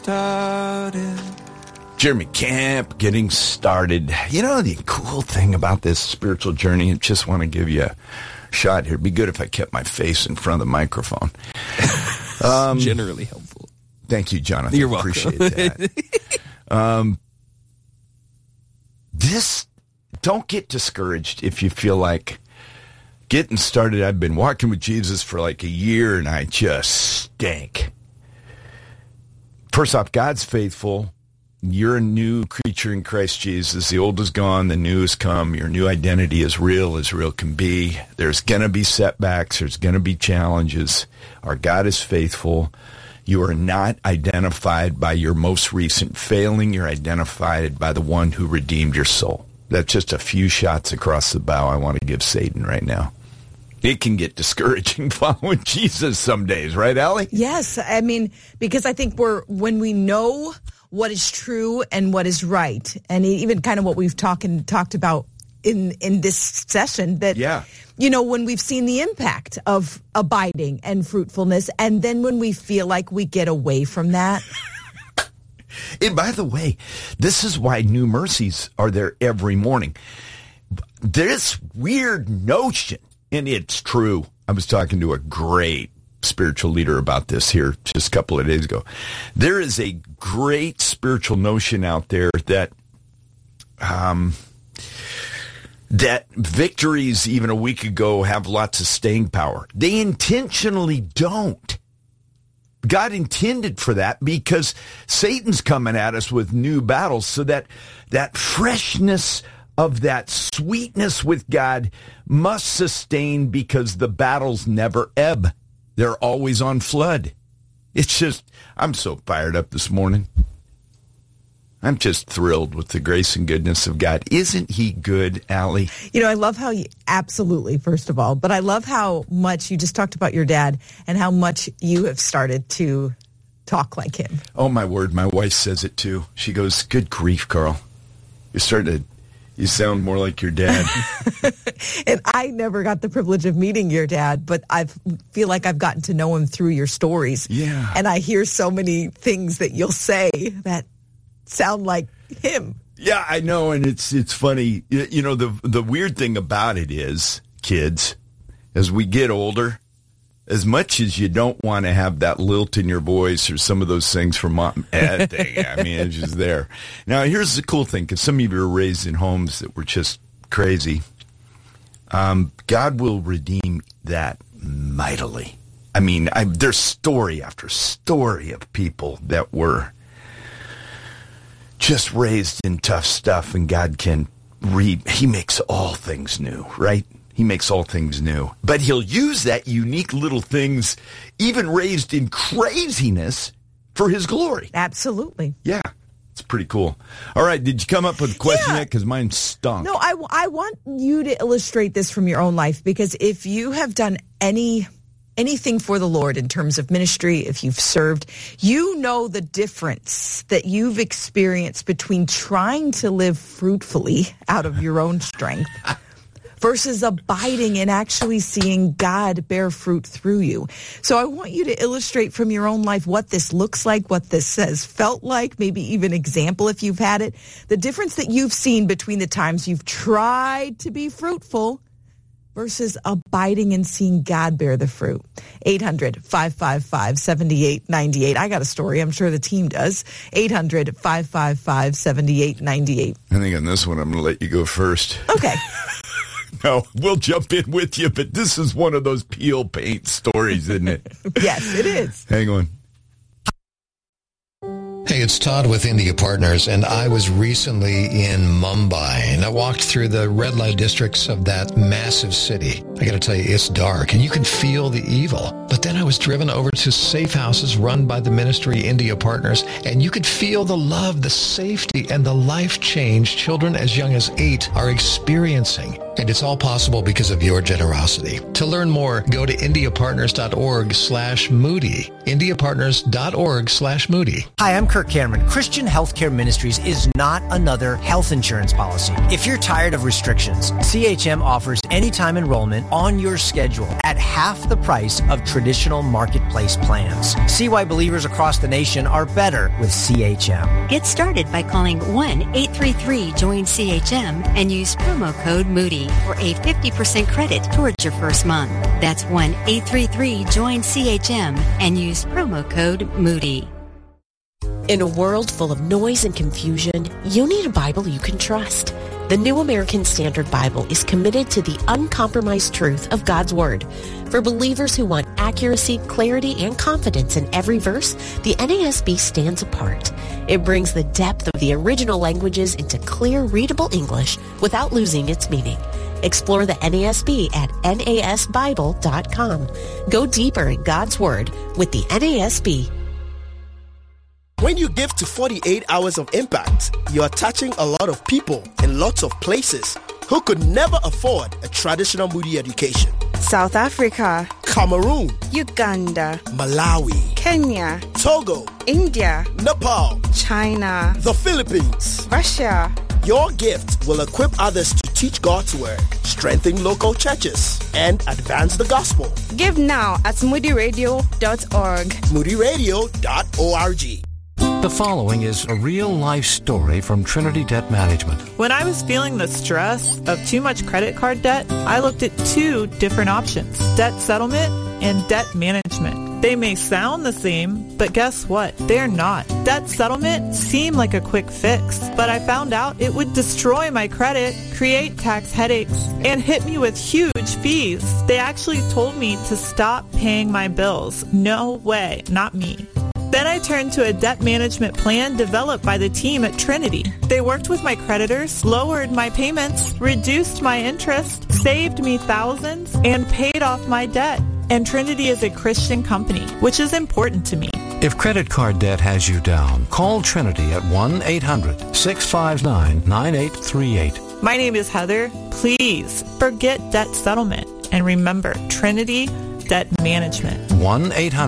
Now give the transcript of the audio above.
Jeremy Camp, Getting Started. You know, the cool thing about this spiritual journey, I just want to give you a shot here. It'd be good if I kept my face in front of the microphone. Generally helpful. Thank you, Jonathan. You're welcome. Appreciate that. Don't get discouraged if you feel like getting started. I've been walking with Jesus for like a year and I just stink. First off, God's faithful. You're a new creature in Christ Jesus. The old is gone, the new has come. Your new identity is real as real can be. There's going to be setbacks. There's going to be challenges. Our God is faithful. You are not identified by your most recent failing. You're identified by the one who redeemed your soul. That's just a few shots across the bow I want to give Satan right now. It can get discouraging following Jesus some days, right, Allie? Yes. I mean, because I think when we know what is true and what is right, and even kind of what we've talked about in this session, that, you know, when we've seen the impact of abiding and fruitfulness, and then when we feel like we get away from that. And by the way, this is why New Mercies are there every morning. This weird notion, and it's true. I was talking to a great spiritual leader about this here just a couple of days ago. There is a great spiritual notion out there that that victories even a week ago have lots of staying power. They intentionally don't. God intended for that because Satan's coming at us with new battles, so that freshness of that sweetness with God must sustain, because the battles never ebb. They're always on flood. It's just, I'm so fired up this morning. I'm just thrilled with the grace and goodness of God. Isn't he good, Allie? You know, I love how you, absolutely, first of all, but I love how much you just talked about your dad and how much you have started to talk like him. Oh, my word. My wife says it too. She goes, good grief, Carl. You sound more like your dad. And I never got the privilege of meeting your dad, but I feel like I've gotten to know him through your stories. Yeah. And I hear so many things that you'll say that sound like him. Yeah, I know, and it's funny. You know, the weird thing about it is, kids, as we get older, as much as you don't want to have that lilt in your voice or some of those things from mom, I mean, it's just there. Now, here's the cool thing, because some of you were raised in homes that were just crazy. God will redeem that mightily. I mean, there's story after story of people that were just raised in tough stuff, and God can he makes all things new, right? He makes all things new. But he'll use that unique little things, even raised in craziness, for his glory. Absolutely. Yeah. It's pretty cool. All right. Did you come up with a question yet? Because mine stunk. No, I want you to illustrate this from your own life, because if you have done anything for the Lord in terms of ministry, if you've served, you know the difference that you've experienced between trying to live fruitfully out of your own strength versus abiding and actually seeing God bear fruit through you. So I want you to illustrate from your own life what this looks like, what this has felt like, maybe even example if you've had it, the difference that you've seen between the times you've tried to be fruitful versus abiding and seeing God bear the fruit. 800-555-7898. I got a story. I'm sure the team does. 800-555-7898. I think on this one, I'm going to let you go first. Okay. No, we'll jump in with you, but this is one of those peel paint stories, isn't it? Yes, it is. Hang on. Hey, it's Todd with India Partners, and I was recently in Mumbai, and I walked through the red light districts of that massive city. I got to tell you, it's dark, and you can feel the evil. But then I was driven over to safe houses run by the ministry India Partners, and you could feel the love, the safety, and the life change children as young as 8 are experiencing. And it's all possible because of your generosity. To learn more, go to indiapartners.org/Moody. indiapartners.org/Moody. Hi, I'm Kirk Cameron. Christian Healthcare Ministries is not another health insurance policy. If you're tired of restrictions, CHM offers anytime enrollment on your schedule at half the price of traditional traditional marketplace plans. See why believers across the nation are better with CHM. Get started by calling 1-833-JOIN-CHM and use promo code Moody for a 50% credit towards your first month. That's 1-833-JOIN-CHM and use promo code Moody. In a world full of noise and confusion, you need a Bible you can trust. The New American Standard Bible is committed to the uncompromised truth of God's Word. For believers who want accuracy, clarity, and confidence in every verse, the NASB stands apart. It brings the depth of the original languages into clear, readable English without losing its meaning. Explore the NASB at nasbible.com. Go deeper in God's Word with the NASB. When you give to 48 Hours of Impact, you are touching a lot of people in lots of places who could never afford a traditional Moody education. South Africa, Cameroon, Uganda, Malawi, Kenya, Togo, India, Nepal, China, the Philippines, Russia. Your gift will equip others to teach God's Word, strengthen local churches, and advance the gospel. Give now at moodyradio.org. moodyradio.org. The following is a real-life story from Trinity Debt Management. When I was feeling the stress of too much credit card debt, I looked at two different options: debt settlement and debt management. They may sound the same, but guess what? They're not. Debt settlement seemed like a quick fix, but I found out it would destroy my credit, create tax headaches, and hit me with huge fees. They actually told me to stop paying my bills. No way, not me. Then I turned to a debt management plan developed by the team at Trinity. They worked with my creditors, lowered my payments, reduced my interest, saved me thousands, and paid off my debt. And Trinity is a Christian company, which is important to me. If credit card debt has you down, call Trinity at 1-800-659-9838. My name is Heather. Please forget debt settlement and remember Trinity Debt Management. 1-800